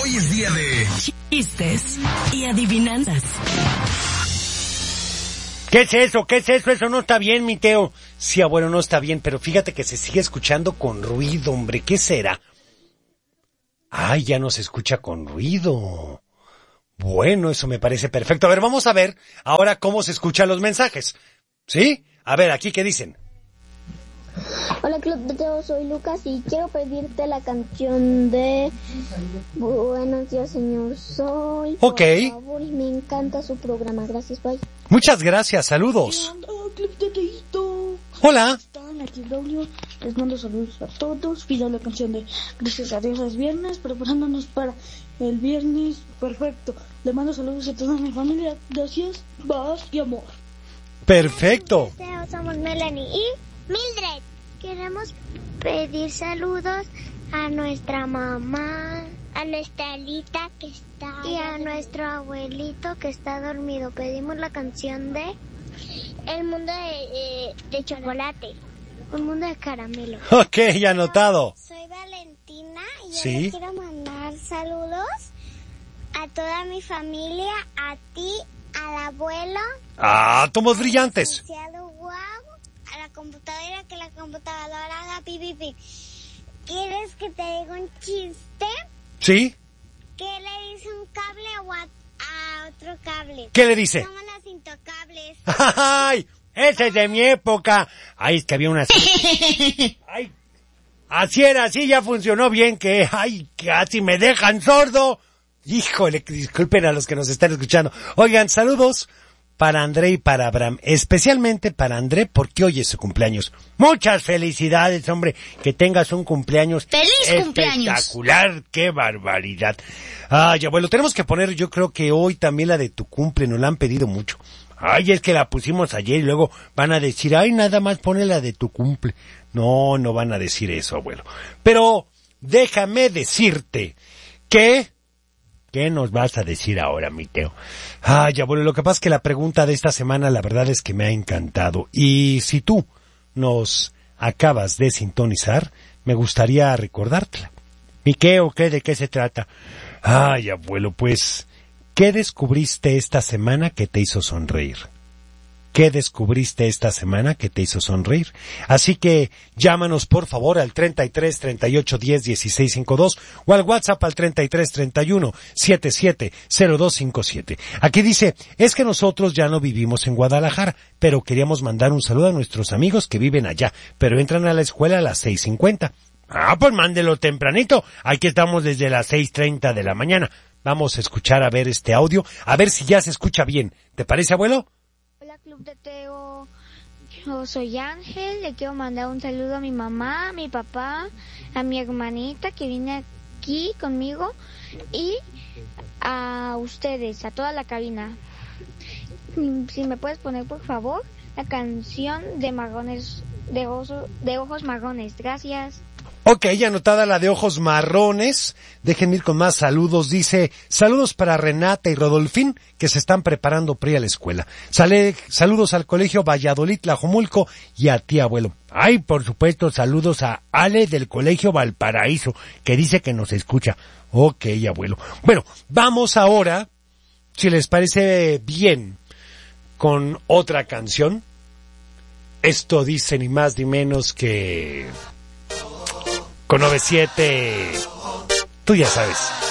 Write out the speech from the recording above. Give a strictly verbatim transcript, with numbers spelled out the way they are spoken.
Hoy es día de chistes y adivinanzas. ¿Qué es eso? ¿Qué es eso? Eso no está bien, mi Teo. Sí, abuelo, no está bien, pero fíjate que se sigue escuchando con ruido, hombre. ¿Qué será? Ay, ya no se escucha con ruido. Bueno, eso me parece perfecto. A ver, vamos a ver ahora cómo se escuchan los mensajes. ¿Sí? A ver, aquí, ¿qué dicen? Hola, Club de Teo, soy Lucas y quiero pedirte la canción de Buenos días, señor Sol. Ok. Por favor, me encanta su programa. Gracias, bye. Muchas gracias, saludos. Hola, Club de Teito. Hola. Están aquí, Braulio. Les mando saludos a todos. Pido la canción de Gracias a Dios es viernes, preparándonos para el viernes perfecto. Le mando saludos a toda mi familia. Gracias, paz y amor. Perfecto. Somos Melanie y Mildred. Queremos pedir saludos a nuestra mamá, a nuestra Alita que está y a nuestro abuelito que está dormido. Pedimos la canción de El mundo de, eh, de chocolate, un mundo de caramelo. Ok, anotado. Soy Valentina y ¿Sí? yo le quiero mandar saludos a toda mi familia, a ti, al abuelo. Ah, átomos brillantes. A la computadora, que la computadora haga pi, pi, pi. ¿Quieres que te diga un chiste? ¿Sí? ¿Qué le dice un cable a, a otro cable? ¿Qué le dice? Somos los intocables. ¡Ay! Ese es de mi época. Ay, es que había una... Ay, así era, así ya funcionó bien, que... Ay, casi me dejan sordo. Híjole, disculpen a los que nos están escuchando. Oigan, saludos para André y para Abraham, especialmente para André porque hoy es su cumpleaños. Muchas felicidades, hombre, que tengas un cumpleaños ¡Feliz cumpleaños! Espectacular, qué barbaridad. Ay, abuelo, tenemos que poner, yo creo que hoy también la de tu cumple, nos la han pedido mucho. Ay, es que la pusimos ayer y luego van a decir, ay, nada más pone la de tu cumple. No, no van a decir eso, abuelo. Pero déjame decirte que... ¿Qué nos vas a decir ahora, mi Teo? Ay, abuelo, lo que pasa es que la pregunta de esta semana la verdad es que me ha encantado. Y si tú nos acabas de sintonizar, me gustaría recordártela. ¿Y qué o qué? ¿De qué se trata? Ay, abuelo, pues, ¿qué descubriste esta semana que te hizo sonreír? ¿Qué descubriste esta semana que te hizo sonreír? Así que llámanos por favor al treinta y tres, treinta y ocho, diez, dieciséis, cincuenta y dos o al WhatsApp al treinta y tres, treinta y uno, setenta y siete, cero dos cincuenta y siete. Aquí dice, es que nosotros ya no vivimos en Guadalajara, pero queríamos mandar un saludo a nuestros amigos que viven allá, pero entran a la escuela a las seis cincuenta. Ah, pues mándelo tempranito. Aquí estamos desde las seis treinta de la mañana. Vamos a escuchar a ver este audio, a ver si ya se escucha bien. ¿Te parece, abuelo? Hola, Club de Teo. Yo soy Ángel. Le quiero mandar un saludo a mi mamá, a mi papá, a mi hermanita que viene aquí conmigo y a ustedes, a toda la cabina. Si me puedes poner, por favor, la canción de marrones, de, oso, de ojos marrones. Gracias. Ok, anotada la de ojos marrones. Déjenme ir con más saludos. Dice, saludos para Renata y Rodolfín, que se están preparando para ir a la escuela. Sale, saludos al colegio Valladolid, Tlajomulco, y a ti, abuelo. Ay, por supuesto, saludos a Ale del colegio Valparaíso, que dice que nos escucha. Ok, abuelo. Bueno, vamos ahora, si les parece bien, con otra canción. Esto dice ni más ni menos que... Con noventa y siete, tú ya sabes.